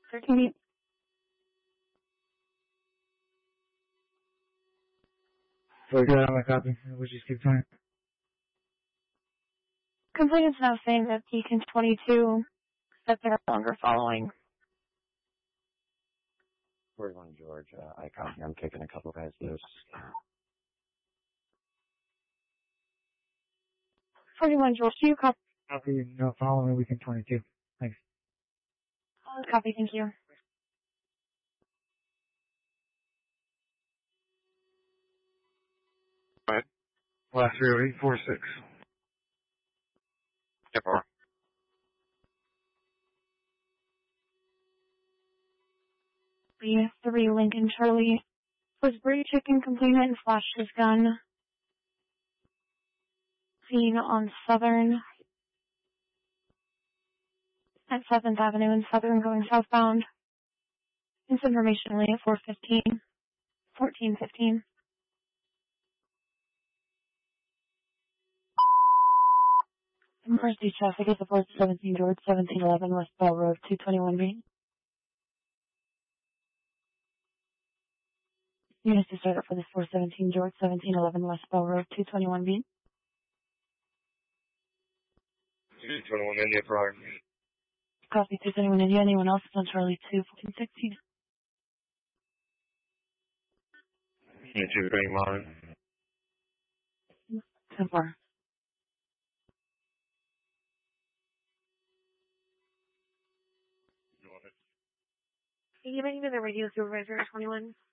13. We're good on my copy. We'll just keep trying. Complainant's now saying that Beacon 22 that they're no longer following. 41 George, I copy. I'm kicking a couple guys loose. 41 George, do you copy? Copy, no, following Weekend 22. Thanks. Copy, thank you. Right. Last 30846. Yep, or. B3 Lincoln Charlie was Brady Chicken complainant and flashed his gun. Seen on Southern at 7th Avenue and Southern going southbound. This information only at 14:15. Emergency traffic is the 417 George 1711 West Bell Road 221B. Units to start up for this 417 George 1711 West Bell Road 221B. 221 India Frog. Copy 221 India. Anyone else is on Charlie 2 1416. Yeah, 2 Green Line. 10-4. You want it? Can you give me the radio supervisor at 21?